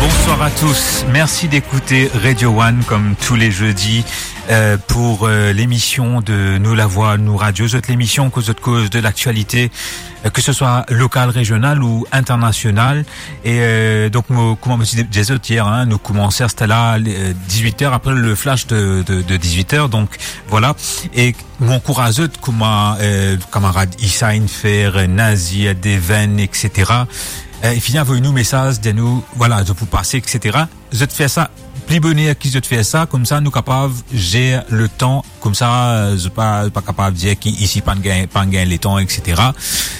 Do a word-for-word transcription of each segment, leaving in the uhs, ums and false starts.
Bonsoir à tous. Merci d'écouter Radio One comme tous les jeudis euh, pour euh, l'émission de Nous la Voix, Nous Radio. C'est l'émission cause de cause de l'actualité, euh, que ce soit locale, régionale ou internationale. Et euh, donc, moi, comme on me disait hier, hein, nous commençons c'était là euh, dix-huit heures après le flash de, de, de dix-huit heures. Donc voilà. Et mon courageux comme euh, camarade Issa Infer, Nazi, Deven, et cetera. Euh, et finalement, nous message de nous, voilà, je peux passer, et cetera. Je te fais ça, plus bonheur qui je te fais ça, comme ça, nous capables, j'ai le temps, comme ça, je pas, pas capable de dire qu'ici, pas de gain, pas de gain les temps, et cetera.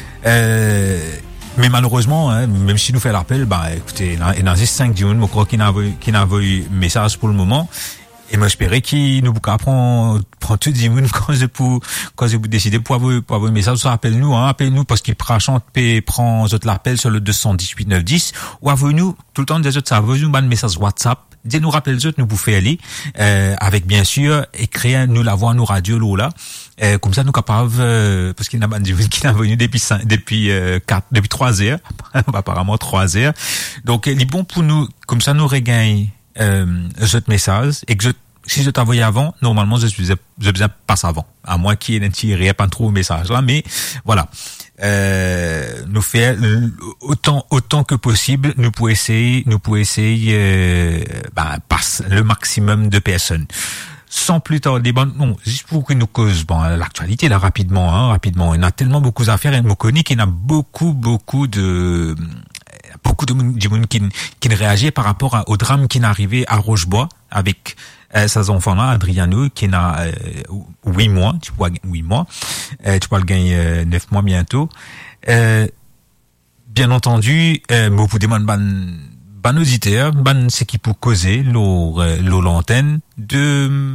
Euh, mais malheureusement, hein, même si nous fait l'appel, bah, écoutez, il y a cinq jours, je crois qu'il n'a qu'il n'a envoyé message pour le moment. Et moi, j'espérais qu'il nous prend, prend tout le monde quand je pour, quand je vous décidez pour avoir, pour avoir un message, ça appelle-nous, hein, appelle-nous parce qu'il prend, chante, prend, autres l'appel sur le deux cent dix-huit neuf dix, ou avez-nous, tout le temps, des autres, ça, avez-nous un message WhatsApp, dis-nous, rappelle les autres, nous pouvons aller, euh, avec bien sûr, écrire, nous la voix, nous radio, là, euh, comme ça, nous capables, euh, parce qu'il n'a pas dit qu'il est venu depuis cinq, depuis, euh, quatre, depuis trois heures, apparemment trois heures. Donc, il est bon pour nous, comme ça, nous regagnons, euh, ce message, et que je, si je t'envoyais avant, normalement, je suis, je faisais pas avant. À moins qu'il ne tirait pas trop au message là, mais voilà. Euh, nous faire autant, autant que possible, nous pouvons essayer, nous pouvons essayer, euh, ben, passe le maximum de personnes. Sans plus tarder, bon, non, juste pour que nous cause, bon, l'actualité, là, rapidement, hein, rapidement. Il y a tellement beaucoup d'affaires, et me connaît qu'il y a beaucoup, beaucoup de, beaucoup de monde qui, qui ne réagit par rapport à, au drame qui est arrivé à Rochebois avec euh, ces enfants-là, Adriano, qui a euh, huit mois, tu vois, huit mois, euh, tu vois le gagner euh, neuf mois bientôt. Euh, bien entendu, euh, moi vous demande ban ban auditeur, ban ce qui peut causer l'eau euh, l'eau l'antenne de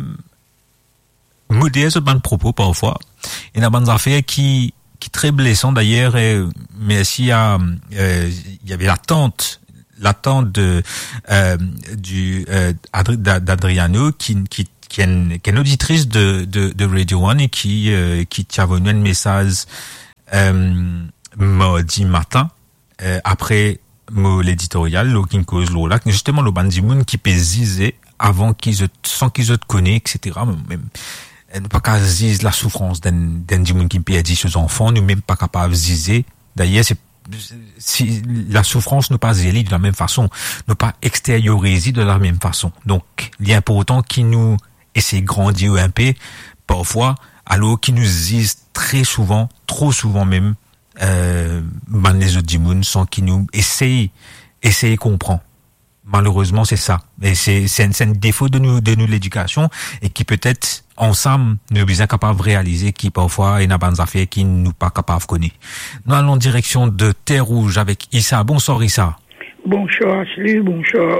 modérer ce ban propos parfois. Il y a ban affaires qui qui très blessant d'ailleurs, euh, mais s'il y a euh, il y avait l'attente l'attente de euh, du euh, d'Adriano qui qui qui est une, qui est une auditrice de de de Radio One et qui euh, qui t'a venu un message euh, mardi matin euh, après mon l'éditorial lo qui cause lo là justement le bandimoun qui peut ziser avant qu'ils sans qu'ils te connaissent, etc. Même ne pas qu'à ziser la souffrance d'un d'un dimoun qui peut dire aux enfants, nous même pas capable de ziser. D'ailleurs c'est si la souffrance ne pas zélie de la même façon, ne pas extérioriser de la même façon. Donc, il y a pour autant qui nous essaie de grandir un peu, parfois, alors qui nous disent très souvent, trop souvent même, euh, ben les autres dimoun, sans qu'ils nous essayent, essayent de comprendre. Malheureusement, c'est ça. Et c'est, c'est, un, c'est un défaut de nous, de nous l'éducation, et qui peut-être, ensemble, nous sommes capables de réaliser qui, parfois, il y a des affaires qui nous pas capables de connaître. Nous allons en direction de Terre Rouge avec Issa. Bonsoir, Issa. Bonsoir, Asli. Bonsoir.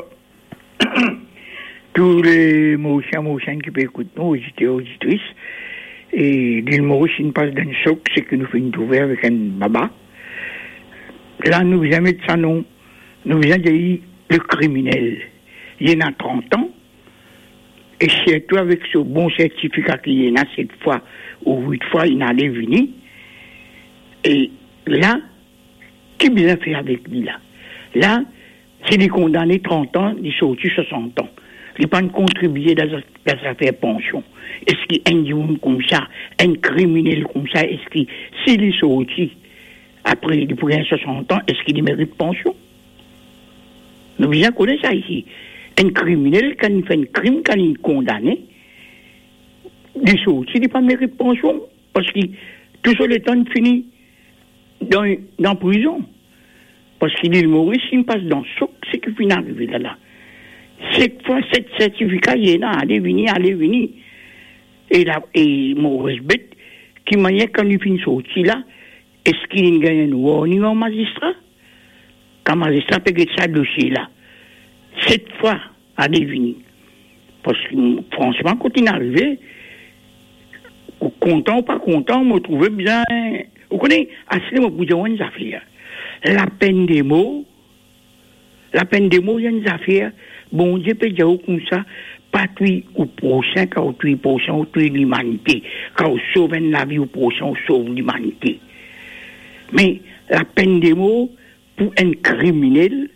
Tous les Mauriciens, Mauriciennes qui peuvent écouter nous, auditeurs, auditrices. Et l'île Maurice, une passe d'un soc, c'est que nous faisons trouver avec un baba. Là, nous venons mettre ça, non. Nous venons dire le criminel. Il y en a trente ans. Et surtout avec ce bon certificat qu'il y en a cette fois, ou huit fois, il n'allait venir. Et là, qui bien fait avec lui là? Là, c'est des condamnés trente ans, ils sont sortis soixante ans. Ils n'ont pas contribué dans les affaires pension. Est-ce qu'il y a un homme comme ça, un criminel comme ça, est-ce qu'il, s'il est sorti après, il pourrait soixante ans, est-ce qu'il mérite pension? Nous bien connaissons ça ici. Un criminel, quand il fait un crime, quand il est condamné, il est sorti, il n'a pas mérité pension. Parce que tout ça, le temps, il finit dans la prison. Parce qu'il est le Maurice, il passe dans ce c'est qu'il finit arrivé là, là. Cette fois, cet certificat, il est là, allez venir, allez venir. Et là, et Maurice bête, qui m'a dit, quand il finit sorti là, est-ce qu'il gagne un warning au magistrat? Quand le magistrat peut être ça dossier là. Cette fois, allez venir. Parce que, franchement, quand il est arrivé, content ou pas content, on me trouvait bien. Vous connaissez, à ce moment, vous avez une affaire. La peine des mots, la peine des mots, il y a une affaire. Bon Dieu peut dire comme ça, pas tuer au prochain, quand on tue le prochain, on tue l'humanité. Quand on sauve la vie au prochain, on sauve l'humanité. Mais la peine des mots, pour un criminel,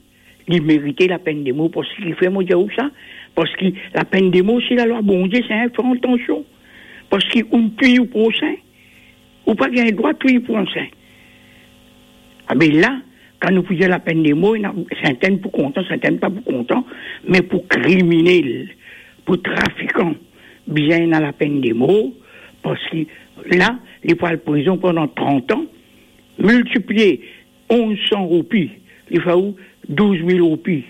il méritait la peine de mort. Parce qu'il fait, moi, dire où ça? Parce que la peine de mort, c'est la loi, bon Dieu, c'est un fait attention. Parce qu'on tue pour ça, ou pas qu'il y a un droit de tuer pour ça. Ah ben là, quand nous faisons la peine de mort, certains pour content, certains pas pour content, mais pour criminels, pour trafiquants, bien dans la peine de mort, parce que là, il faut aller en prison pendant trente ans, multiplier onze cents roupies, il faut douze mille roupies,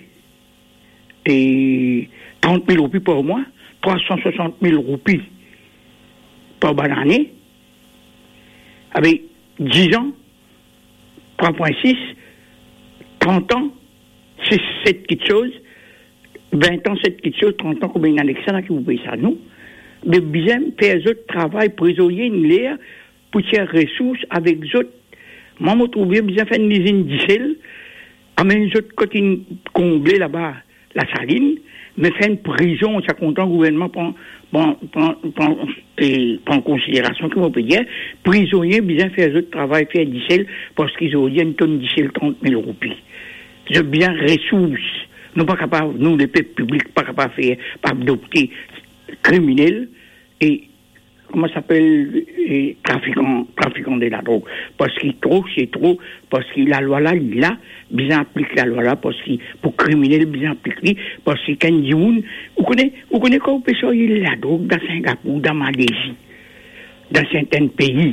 et trente mille roupies par mois, trois cent soixante mille roupies par bonne année, avec dix ans, trois virgule six, trente ans, c'est sept petites choses, vingt ans, sept petites choses, trente ans, combien d'années que ça, qui vous payez ça, nous? Mais bien, faire autres travail, prisonnier, une l'air, pour faire ressources avec autres. Moi, je trouve bien faire une usine d'Issel, amener les autres côtés combler là-bas, la saline, mais faire une prison, ça compte le gouvernement prend, prend, prend, prend, et, prend en considération, comme on peut dire, prisonniers, bien faire autres travail, faire d'Issel, parce qu'ils ont dit une tonne d'Issel, trente mille roupies. C'est bien ressources. Nous pas capables, nous, les peuples publics, pas capables de faire, pas adopter criminels et, comment ça s'appelle, et, trafiquants, trafiquants de la drogue. Parce qu'il trop, c'est trop, parce que la loi là, il a, bien applique la loi là, parce que, pour criminels, bien applique, parce que quand il y a une, vous connaissez, vous connaissez quand on peut sortir la drogue dans Singapour, dans Malaisie, dans certains pays.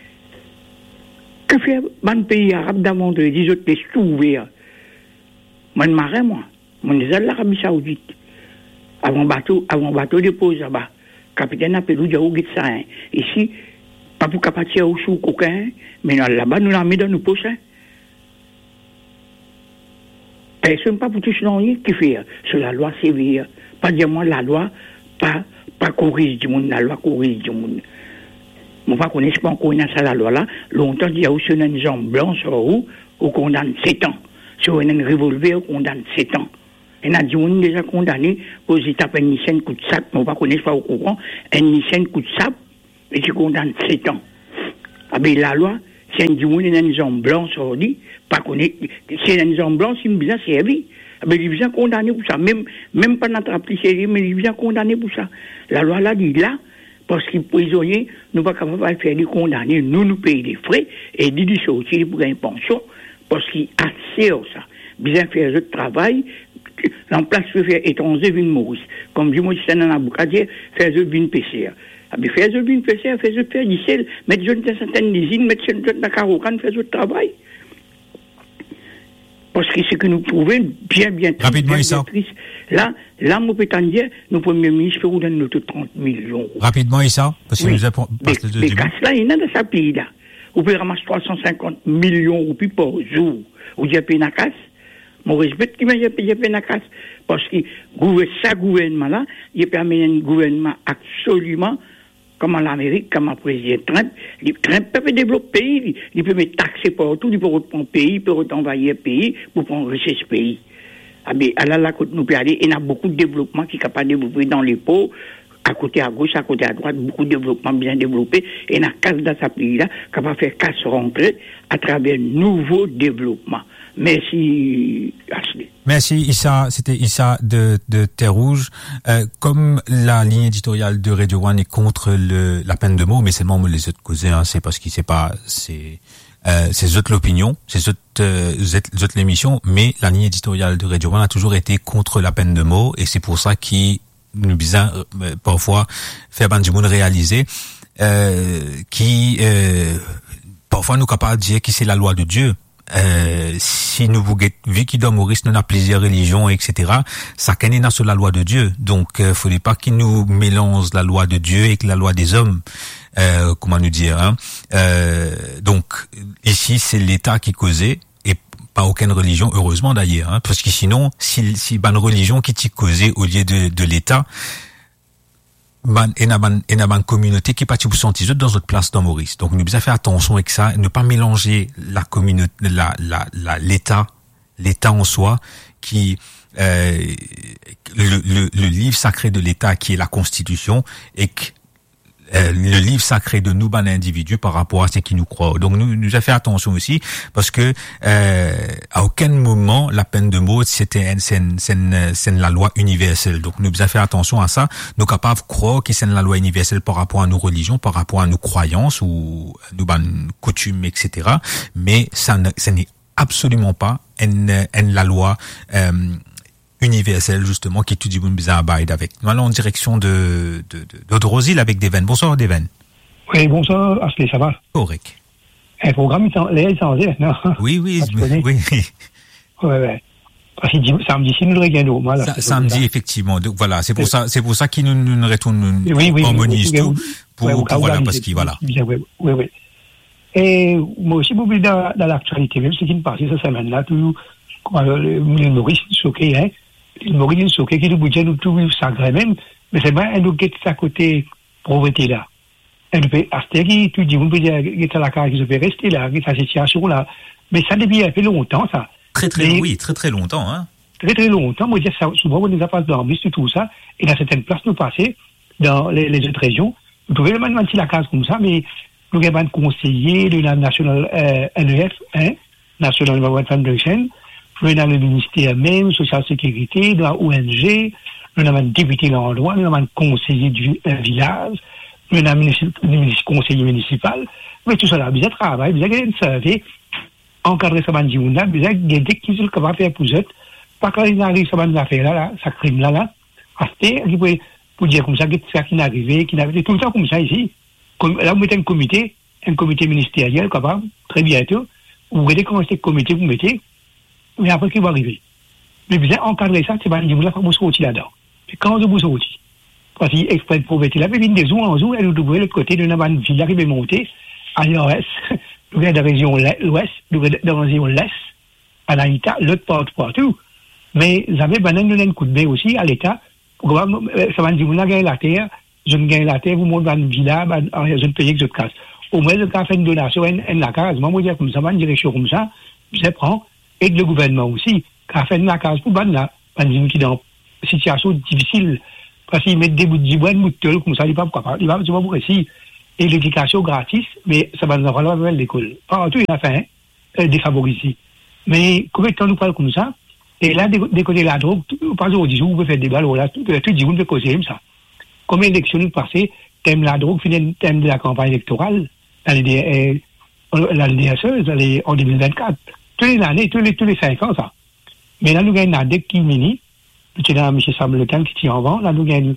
Que fait, dans pays arabe, dans le monde, les autres, les ouvert. Moi, je marre, moi. Moi, je suis l'Arabie Saoudite. Avant bateau, avant bateau dépose là-bas. Capitaine appelle ou où ça hein. Ici, pas pour capatir au chou coquin, mais là-bas, nous la mis dans nos poches. Hein. Personne pas pour toucher non qui fait. C'est la loi sévère. Pas dire moi la loi, pas, pas corrige du monde, la loi corrige du monde. Moi, pas connaître pas encore ça la loi là. Longtemps, il y a aussi une jambe blanche sur où, on condamne sept ans. Sur un revolver, on condamne sept ans. Il y a des gens déjà condamnés pour qu'ils tapent un Nissan coup de sable, on ne va pas connaître pas au courant, un Nissan coup de sable, et tu condamnes sept ans. Ah ben la loi, c'est un gens qui a une jambe blanche, on dit, pas connaître, c'est une jambe blanche, il me bien servi. Ah ben il vient condamner pour ça, même, même pas notre appliqué, mais il vient condamner pour ça. La loi là dit là, parce que les prisonniers, nous ne sommes pas capables de faire des condamnés, nous nous payons des frais, et dit du sortir pour gagner une pension, parce qu'il a assez ça. Bien faire le travail, en place de faire étranger une Maurice. Comme je me dis, c'est dans la boucle à dire, faire de une P C R. Ah, mais faire de une P C R, faire de faire du sel, mettre de certaines usines, mettre de la carocan, faire de travail. Parce que c'est que nous trouvons bien, bien triste. Rapidement, bien, Issa. Bien triste. Là, là, mon pétan dire, nos premiers ministres feront donner notre trente millions. Rapidement, Issa, parce que oui. nous avons passé de Mais casse là, il y en a dans ce pays-là. Vous pouvez ramasser trois cent cinquante millions de roupies par jour. Vous dites, il y a une casse. Mon respect qui m'a dit qu'il y a une casse. Parce que ce gouvernement-là, il permet un gouvernement absolument, comme en Amérique, comme en président Trump. Trump peut développer le pays, il peut mettre taxer partout, il peut reprendre le pays, il peut envahir le pays pour prendre ce pays. Ah bien, à la là, quand nous pouvons aller, il y a beaucoup de développement qui est capable de développer dans les pots, à côté à gauche, à côté à droite, beaucoup de développement bien développé, et il y a casse dans ce pays-là, capable de faire casse rentrer à travers un nouveau développement. Merci, Ashley. Merci, Issa. C'était Issa de, de Terre Rouge. Euh, comme la ligne éditoriale de Radio One est contre le, la peine de mort, mais seulement les autres causes, hein, c'est parce qu'il sait pas, c'est, euh, c'est autres l'opinion, c'est autres, euh, autres l'émission, mais la ligne éditoriale de Radio One a toujours été contre la peine de mort, et c'est pour ça qu'il nous besoin, euh, parfois, faire ban du monde réaliser, euh, qui, euh, parfois nous capables de dire que c'est la loi de Dieu. Euh, si nous vous vu qu'il doit mourir, nous avons plusieurs religions, et cetera. Ça connaît sur la loi de Dieu. Donc, euh, faudrait pas qu'il nous mélange la loi de Dieu avec la loi des hommes. Euh, comment nous dire, hein? Euh, donc, ici, c'est l'État qui causait, et pas aucune religion, heureusement d'ailleurs, hein, parce que sinon, si, si, ben, une religion qui t'y causait au lieu de, de l'État, ban et na ban communauté qui partit pour sentir dans notre place dans Maurice. Donc nous devons faire attention avec ça, ne pas mélanger la communauté, la la la l'État, l'État en soi qui euh, le, le le livre sacré de l'État qui est la Constitution et que euh, le livre sacré de nous, ben, l'individu, par rapport à ce qui nous croit. Donc, nous, nous a fait attention aussi, parce que, euh, à aucun moment, la peine de mort, c'était, c'est une, c'est une, c'est une la loi universelle. Donc, nous a fait attention à ça. Nous capables de croire que c'est la loi universelle par rapport à nos religions, par rapport à nos croyances ou, nous, ben, coutumes, et cetera. Mais ça ne, ce n'est absolument pas une, une la loi, euh, universel, justement, qui étudie une bizarre abide avec. Nous allons en direction de, de, de, de Rosil avec Deven. Bonsoir, Deven. Oui, bonsoir, Ashley, ça va? Correct. Un programme, il est changé, non? Oui, oui, oui, oui. Oui, oui. Parce que samedi, si nous le regardons, moi, là. Samedi, effectivement. Donc, voilà. C'est pour ça, c'est pour ça qu'il nous, nous retourne, oui, oui, en monise tout. Pour, oui, pour, voilà, parce qu'il, voilà. Oui, oui, oui. Et, moi aussi, vous voulez dans, dans l'actualité, même ce qui me passe cette semaine-là, tout, le Maurice, choqué, hein. Le Maurice, choqué, qui nous bougeait, nous tout ça même, mais c'est bien, nous guette ça côté pauvreté là. Et nous peut, à ce qui, tu dis, vous pouvez dire, guette la carte, qui se fait rester là, guette sa situation là. Mais ça depuis un peu longtemps, ça. Très, très, mais, oui, très, très longtemps, hein. Très, très longtemps. Moi, je dis ça, souvent, on nous a pas dormi, tout ça. Et dans certaines places, nous passer, dans les, les autres régions, vous pouvez même mentir la case comme ça, mais nous avons un conseiller de la National, euh, N E F, hein, National Environment Foundation. Nous avons le ministère même, Social Sécurité, de la O N G, nous avons un député de l'endroit, nous avons un conseiller du un village, nous avons un conseiller municipal. Mais tout ça là, vous avez travaillé, vous avez servi, encadrer ça, vous avez des qui sont capables de faire pour eux. Pas quand ils arrivent sur ces affaires-là, là, ça crime là, là, acheter, pour dire comme ça, que ça qui n'arrivait, qui n'arrivait tout le temps comme ça ici. Là, vous mettez un comité, un comité ministériel capable, très bientôt, vous regardez comment c'est le comité vous mettez, mais après, qui va arriver. Mais vous avez encadré ça, c'est pas une vous vous sortez là-dedans. C'est quand vous sortez. Parce qu'il exprès de pauvreté, là, mais des jours en jour, elle nous devrait l'autre côté de la ville qui est montée, à l'ouest, nous avons dans la région l'ouest, nous avons dans la région l'est, à l'État, l'autre partout, partout. Mais vous avez donné un coup de bain aussi à l'État, ça va dire, vous avez la terre, je ne gagne la terre, vous montez dans une villa, je ne paye que je te casse. Au moins, je fait une donation, une la case, moi, je dire comme ça, une direction comme ça, je prends. Et le gouvernement aussi, qui a fait la case pour ban là, ban qui est dans une situation difficile, parce qu'ils mettent des bouts de bois, des bouts de tôle, comme ça, il n'est pas capable, il va pas pour ici. Et l'éducation gratis, mais ça va nous avoir la l'école. Partout, il y a fait, hein, défavorisé. Mais, combien de temps nous parlons comme ça? Et là, des côtés de la drogue, pas aujourd'hui, vous pouvez faire des balles, là, tout le monde peut causer comme ça. Combien d'élections nous passées, thème la drogue, thème de la campagne électorale, l'année D S E, en deux mille vingt-quatre. Tous les années, tous les, tous les cinq ans, ça. Mais là, nous avons un A D E C qui est mini. Nous avons M. Sam Le Can qui tient en vent. Là, nous avons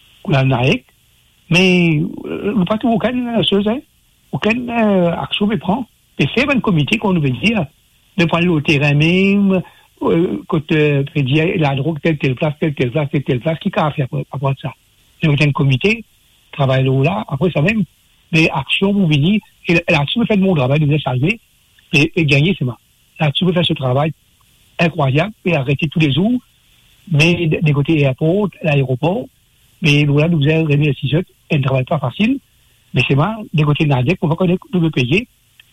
un A D E C. Mais, nous pas tout aucune chose, hein. Aucune euh, action à prendre. Mais c'est un comité qu'on veut dire, de prendre au terrain même, euh, quand euh, prédit la drogue, telle, telle place, telle, telle place, telle, telle place, qui a fait à propos de ça. Nous avons un comité, travaille là, après ça même, des actions, vous venez, et l'action fait de mon travail, de vous salver, et, et gagner, c'est moi. Là, tu peux faire ce travail incroyable et arrêter tous les jours, mais des côtés aéroport, l'aéroport, mais voilà, nous avons remis à six heures, un travail pas facile, mais c'est moi, des côtés de l'A D E C, on va connaître, nous le payer,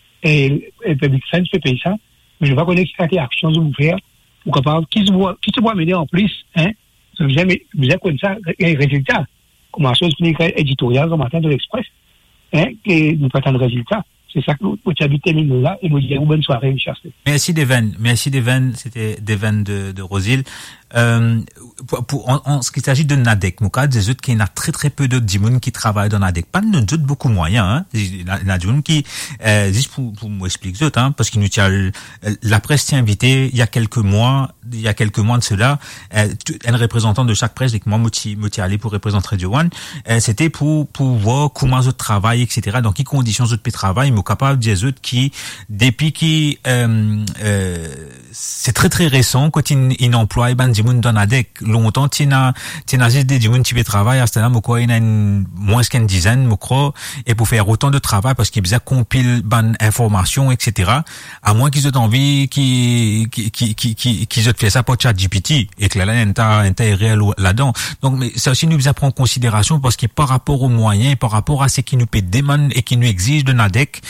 et le public sense peut payer ça, mais je vais connaître quelle action de vous faire, ou capable, qui se voit, qui se voit mener en plus, hein, vous avez, vous avez comme ça, il y a un résultat, comme un chose éditoriale, comme matin de l'Express, hein, et nous prenons le résultat. C'est ça que vous habitez nous là et vous dire bonne soirée, Michel. Merci Deven. Merci Deven. C'était Deven de, de Rosil. Euh, pour, pour, en, en ce qui s'agit de N A D E C, Mouka, des autres qui n'a très très peu d'autres dimoun qui travaillent dans N A D E C. Pas de d'autres beaucoup moyens, hein. Il y a des qui, euh, juste pour, pour m'expliquer autres, hein, parce qu'il nous tient, la presse tient invité, il y a quelques mois, il y a quelques mois de cela, euh, un représentant de chaque presse, avec moi, Mouti, Mouti allé pour représenter Radio One, euh, c'était pour, pour voir comment les autres travaillent, et cetera. Dans quelles conditions les autres travaillent, mais capable des autres qui, depuis qui, euh, euh, c'est très très récent, quand ils, ils emploient, ben, dimoun dans N A D E C, longtemps, tu n'as, tu n'as juste des dimoun qui veulent travailler, à ce temps-là, moi, il y a une, moins qu'une dizaine, moi, crois, et pour faire autant de travail, parce qu'ils besoin compile, ben, information, et cetera. À moins qu'ils aient envie, qu'ils, qui, qui, qui, qui, qu'ils aient fait ça pour ChatGPT, et que là, là, il y a un tas réel là-dedans. Donc, mais ça aussi nous besoin prendre en considération, parce que par rapport aux moyens, par rapport à ce qui nous peut demander et qui nous exige de N A D E C,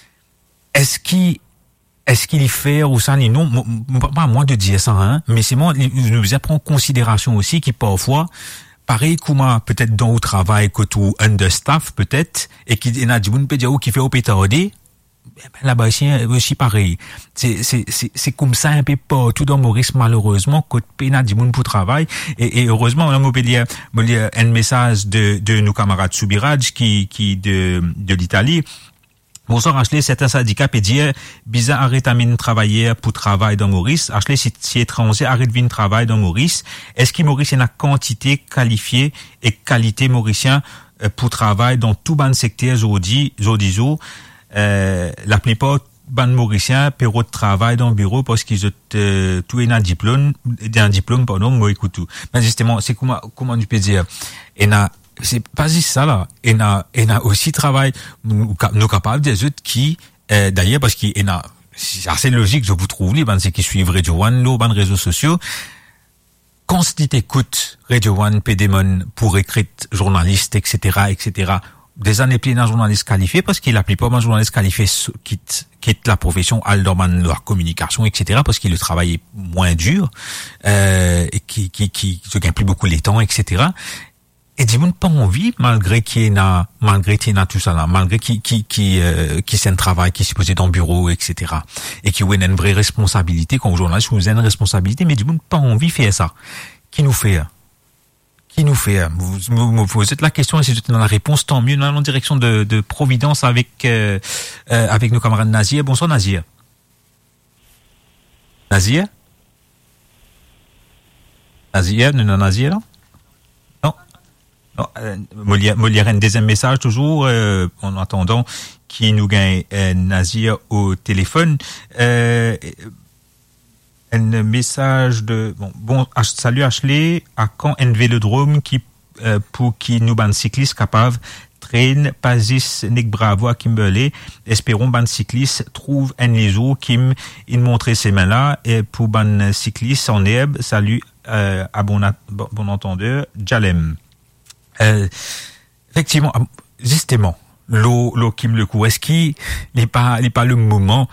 est-ce qu'il, est-ce qu'il y fait ou ça, non, pas à moi de dire ça, hein, mais c'est moi, nous devons prendre en considération aussi qu'il parfois, pareil comment peut-être dans au travail que tout understaff peut-être et qui y a du monde peut dire qui fait au pétardé. Ben, là-bas aussi, aussi pareil. C'est, c'est, c'est, c'est comme ça un peu partout dans Maurice, malheureusement, côté pénal du monde pour travail. Et, et heureusement, on a mobilier, un message de, de nos camarades Soubiraj qui, qui, de, de l'Italie. Bonsoir, Ashley, c'est un syndicat qui dit, bizarre, arrête à venir travailler pour travail dans Maurice. Ashley, si, si étranger, arrête de venir travailler dans Maurice. Est-ce que Maurice a une quantité qualifiée et qualité mauricien pour travail dans tout ban secteur aujourd'hui, aujourd'hui, Euh, la plupart ban mauriciens pérou de travail dans le bureau parce qu'ils ont euh, tout un diplôme un diplôme pardon moi écoute tout mais justement c'est comment comment tu peux dire et na c'est pas juste ça là et na et na aussi travail nous, nous capables des autres qui euh, d'ailleurs parce qu'il et na c'est assez logique je vous trouve les ban c'est qui suivent Radio One nos ban réseaux sociaux quand tu t'écoutes Radio One Pédémon pour écrire journaliste etc etc des années pleines un journaliste qualifié parce qu'il la plupart des journalistes qualifiés quitte quitte la profession à dans la communication etc parce qu'il le travail est moins dur euh, et qui qui qui se gagne plus beaucoup les temps etc et du monde pas envie malgré qu'il y a malgré qu'il y a tout ça là malgré qui qui qui euh, qui c'est un travail qui est supposé dans le bureau etc et qui a une vraie responsabilité quand journaliste vous avez une responsabilité mais du monde pas envie faire ça qui nous fait Qui nous fait vous, vous, vous êtes la question et si vous êtes dans la réponse, tant mieux. Nous allons en direction de, de Providence avec euh, euh, avec nos camarades Nazir. Bonsoir Nazir. Nazir Nazir, nous non Nazir là Non. Non. Euh, Molière, Molière un deuxième message toujours euh, en attendant qui nous gagne euh, Nazir au téléphone. Euh, un message de bon bon salut Ashley à quand un vélodrome qui euh, pour qui nous ban cyclistes capables traîne Pasis Nick Bravo à Kimberley espérons ban cyclistes trouve un léso qui me il montrer ses mains là et pour ban cyclistes en herbe salut euh, à bon bon, bon entendeur Jalem euh, effectivement justement l'eau l'eau qui me le coup est-ce qu'il n'est pas n'est pas le moment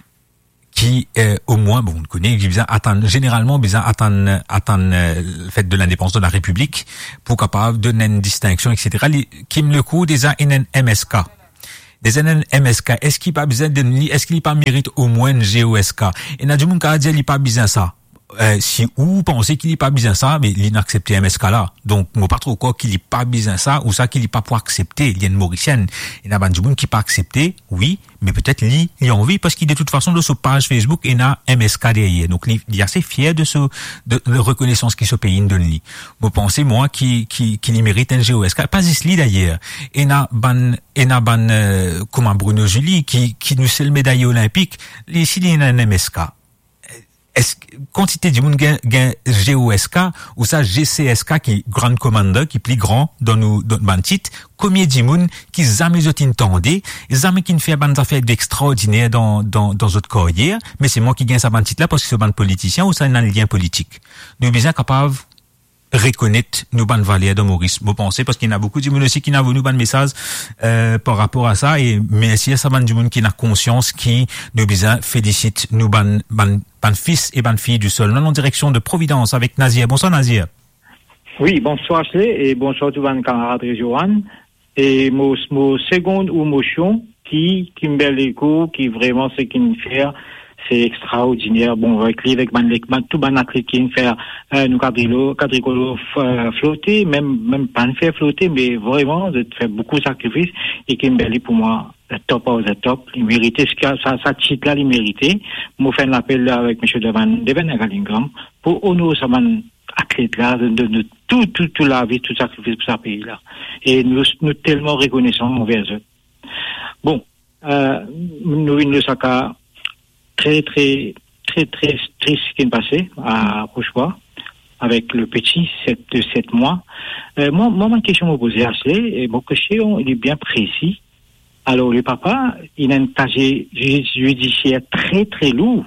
qui euh, au moins bon on connaît besoin attendre généralement besoin attendre attendre euh, le fait de l'indépendance de la République pour capable de donner une distinction etc qui me le coup des N M S K des N M S K est-ce qu'il pas besoin de est-ce qu'il pas mérite au moins une G O S K et n'a du monde qui a dit il pas besoin ça euh, si ou pensez qu'il n'est pas besoin ça mais il n'accepte M S K là donc moi pas trop quoi qu'il n'est pas besoin ça ou ça qu'il n'est pas pour accepter il y a une mauricienne il y a pas du monde qui pas accepté oui mais peut-être lui il a envie parce qu'il de toute façon de sa page Facebook il a M S K derrière donc il est assez fier de ce de, de reconnaissance qui se paye de lui vous pensez moi qui qui qui lui mérite un G O S K pas ici d'ailleurs et na ban et na ban euh, comme Bruno Julie qui qui nous c'est le médaille olympique ici il y a un M S K est-ce quantité du monde gain G O S K ou ça G C S K qui grand commander qui plus grand dans nous dans ban titre combien de monde qui jamais ont entendu jamais qui ne fait ban affaire d'extraordinaire dans dans dans notre carrière mais c'est moi qui gagne ça ban titre là parce que c'est ban politicien ou ça un lien politique nous besoin capable reconnaître nos bonnes valeurs de Maurice. Vous pensez parce qu'il y en a beaucoup de monde aussi qui n'a venu bon message euh, par rapport à ça et merci à ça ban du monde qui a conscience qui nous besoin félicite nous ban ban ban fils et ban fille du sol. Nous en direction de Providence avec Nazir. Bonsoir Nazir. Oui, bonsoir Ashley et bonsoir tous les camarades Johan et mon mon seconde émotion qui qui me belle écho qui vraiment c'est qui me fait c'est extraordinaire bon avec lui avec man tout ban athlète qui faire euh, nous quadrilo quadricolo euh, flotter même même pas faire flotter mais vraiment de faire beaucoup de sacrifices et Kimberly pour moi le top of the top il méritait ce que ça ça titre là il méritait moi fait un appel avec monsieur Devan Devan Galingham pour honorer ça man athlète là de, de, de tout tout tout la vie tout sacrifice pour sa pays là et nous nous tellement reconnaissants envers eux bon euh, nous nous ça très très très très triste ce qui est passé à Rochefort avec le petit sept de sept mois euh, moi moi ma question me posée assez et mon question il est bien précis alors le papa il a un casier judiciaire très très lourd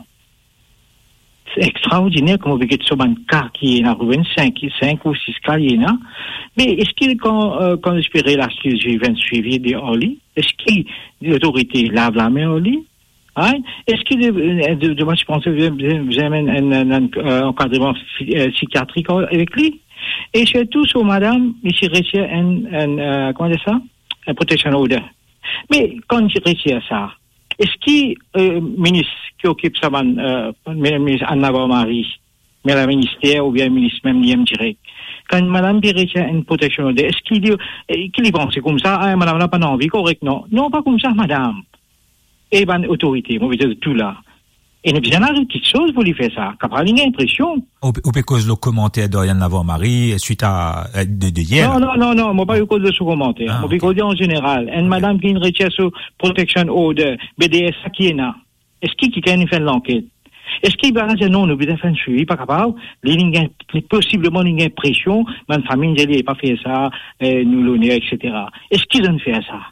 c'est extraordinaire comme on sur un cas qui est en vingt-cinq cinq ou six cas il y en a mais est-ce qu'il quand euh, quand espérer la suivi suivi de Oli est-ce que l'autorité lave la main Oli hein? Est-ce que de, de moi je pensais vous avez un, un, un, un encadrement psychiatrique avec lui Et surtout sur madame, ici retire un, un, euh, comment dire ça? Un protection order. Mais quand je retire ça, est-ce que euh, ministre qui occupe ça, euh, ministre Anna Marie, mais la ministère ou bien le ministre même l'I M direct, quand madame retire une protection order, est-ce qu'il dit, qu'il y pense comme ça, ah, madame n'a pas envie, correct, non? Non, pas comme ça, madame. Et ben, autorité, moi, je veux dire tout là. Et il y a une petite chose pour lui faire ça. Quand on a une impression. Ou peut cause le commentaire d'Oriane Navarre-Marie suite à, de, de hier. Non, non, non, non, moi pas eu cause de ce commentaire. Ah, moi, okay. Cause en général. Une okay. Madame qui a une recherche sur protection order, B D S, qui est là. Est-ce qu'il qui a fait l'enquête? Est-ce qu'il va dire non, nous devons faire un suivi, pas capable? Les lignes, possiblement, une impression, ma famille, elle n'a pas fait ça, euh, nous l'honneur, et cetera. Est-ce qu'ils ont fait ça?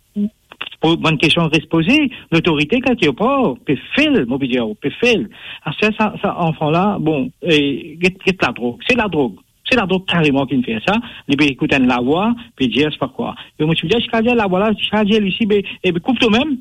Pour une question reste posée, l'autorité, quelque part, peut faire, moi, dire, peut faire. Ah, ça, ça, ça, enfant-là, bon, et, get, get la drogue. C'est la drogue. C'est la drogue carrément qui fait ça. Il peut écouter la voix, puis dire, c'est pas quoi. Et moi, tu me dis, je dis, la voilà, je dis, ici, ben, et, coupe toi-même.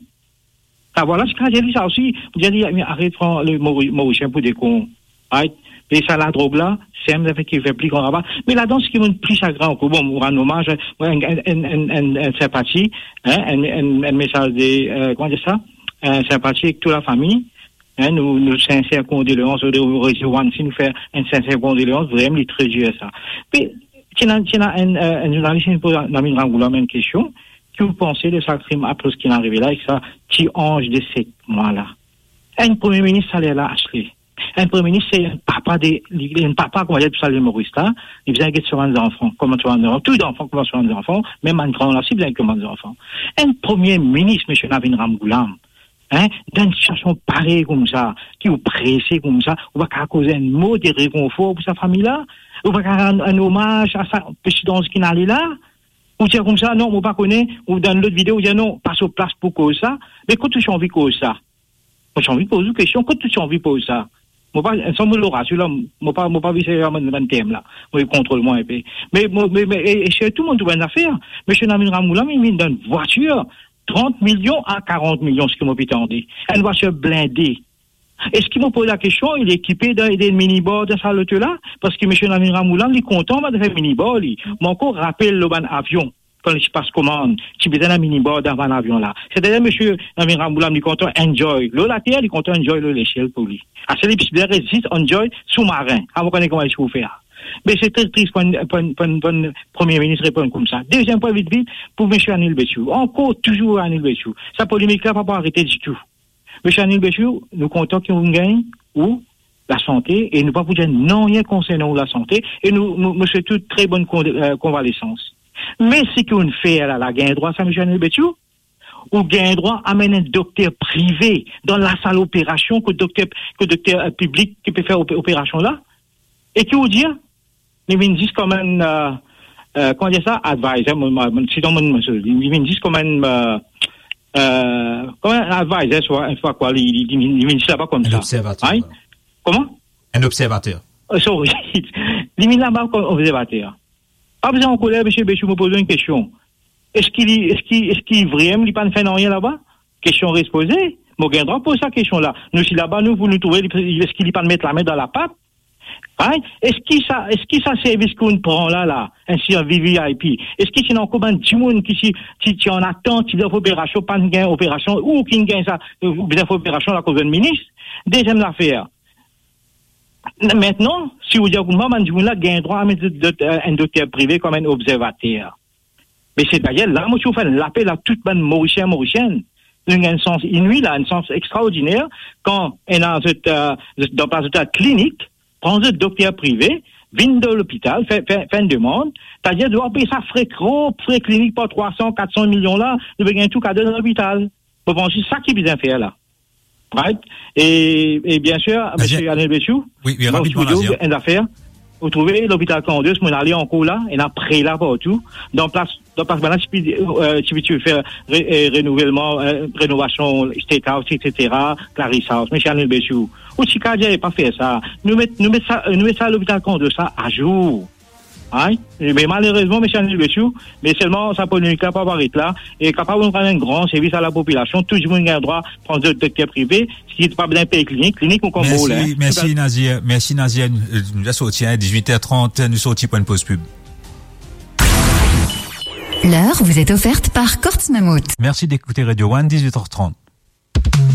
La voilà, je dis, ça aussi. Je dis, arrête, prends le mauricien pour des cons. Right? Et ça, la drogue là, c'est un effet qui fait plus qu'on rabat. Mais là-dedans, ce qui montre plus chagrin, bon, on rend hommage, un, un, un, un, un sympathie, hein, un, un, un message de, euh, comment dire ça? Un sympathie avec toute la famille, hein, nous, nous, sincères condoléances, au réseau One, si nous faire une sincère condoléance, vraiment, il est très dur, ça. Mais, il y a, il y a un, un journaliste qui pose Namine Ramgoulam une question, que vous pensez de ça crime après ce qui est arrivé là, avec ça, qui ange de ces mois-là? Un premier ministre, ça l'est là, Ashley. Un premier ministre, c'est un papa des, un papa, comment dire, tout ça, les Maurice là, il vient avec sur un enfant, comment tu vas un enfant, tous les enfants, comment sur un enfant, même un grand là, il vient avec comment un enfant. Un premier ministre, monsieur Navin Ramgoulam, hein, dans une situation pareille comme ça, qui vous pressez comme ça, on va causer un mot de réconfort pour sa famille-là, on va rendre un hommage à sa petite danse qui n'allait là, ou dire comme ça, non, on va pas connaître, ou dans l'autre vidéo, on dit non, passe aux places pour cause ça, mais quand tu as envie de cause ça, moi j'ai envie de poser une question, quand tu as envie de poser ça, moi pas sans me l'aura celui-là moi pas moi pas vu c'est un thème là moi contrôle moi mais mais mais mais et chez tout le monde doit une affaire monsieur Namine Ramgoulam il met dans une voiture trente millions à quarante millions ce que moi dit une voiture blindée. Est-ce qu'il m'a posé la question, il est équipé d'un mini-bar de ça là parce que monsieur Namine Ramgoulam il est content de faire mini-bar lui moi encore rappelle le ban avion quand il passe commande, tu peux un mini-board dans l'avion là. C'est-à-dire, monsieur Namine Ramgoulam, il est content enjoy. L'eau, la terre, il est content enjoy l'échelle pour lui. Ah, c'est les résiste enjoy sous-marin. Ah, vous connaissez comment il faut faire. Mais c'est très triste pour un premier ministre répondre comme ça. Deuxième point, vite, vite, pour monsieur Anil Béchou. Encore, toujours Anil Béchou. Sa polémique là, pas arrêter du tout. Monsieur Anil Béchou, nous comptons qu'on gagne ou la santé, et nous pas pour dire non, rien concernant la santé, et nous, nous, nous souhaitons toute très bonne convalescence. Mais si qu'on fait là, la gain droit, ça, M. Anil Béchou, ou gain droit amène un docteur privé dans la salle d'opération que le docteur, que le docteur euh, public qui peut faire opération là, et qui vous dit, ils me disent comme un, euh, euh, comment dire ça, advisor, si dans mon, ils me disent comme un, euh, euh, comme un advisor, soit, une fois quoi, ils, ils, ils me disent ça pas comme un ça. Un observateur. Hein? Comment? Un observateur. Oh, sorry. Ils me disent là-bas comme observateur. Pas besoin en colère, monsieur Béchou me pose une question. Est-ce qu'il est-ce qu'il est-ce qu'il vraiment il pas fait rien là-bas? Question reste posée. Mon gain droit pose sa question là. Nous si là-bas nous vous nous trouvez est-ce qu'il pas mettre la main dans la pâte? Hein? Est-ce qu'il ça est-ce qu'il ça service qu'on prend là là un service V V I P? Est-ce qu'il y a encore du monde qui qui qui en attend qui doit opération pas une gain opération ou qui gagne ça des opération la cause d'un ministre? Deuxième affaire. Maintenant, si vous dites que maman dit là gain droit à mettre un docteur privé comme un observateur. Mais c'est d'ailleurs là, moi je fais l'appel à toute bonne Mauricien Mauricienne. Il y a un sens inouï là, un sens extraordinaire quand on est dans cette euh, dans une clinique, prend un docteur privé, vient de l'hôpital, fait, fait, fait une demande, c'est-à-dire doit payer ça frais gros, frais clinique pas trois cents, quatre cents millions là, de gagner tout cadeau dans l'hôpital. Vous pensez ça qui est bien fait là. Right? Et, et bien sûr, mais M. Anil Béchou, oui, oui, rapidement, une affaire. Vous trouvez l'hôpital Candeuse, mon allé en cours là, et a prêt là partout. Dans place, dans place, maintenant, si tu veux faire ré, renouvellement, euh, rénovation, State House, et cetera, Clarice House, M. Anil Béchou. Ou si Kadia n'a pas fait ça, nous mettons, nous mettons ça, nous mettons ça à l'hôpital Candeuse, ça, à jour. Hein? Mais malheureusement, monsieur Anil Bessou, mais seulement ça peut nous capable d'arrêter là et capable de prendre un grand service à la population. Tout le monde a le droit de prendre des docteurs privés, ce qui n'est pas bien payé clinique. Clinique ou comme Merci, là. merci Nazir. Merci Nazir. Nous sommes sortis à dix-huit heures trente. Nous sommes sortis pour une pause pub. L'heure vous est offerte par Kortz Mammut. Merci d'écouter Radio One, dix-huit heures trente.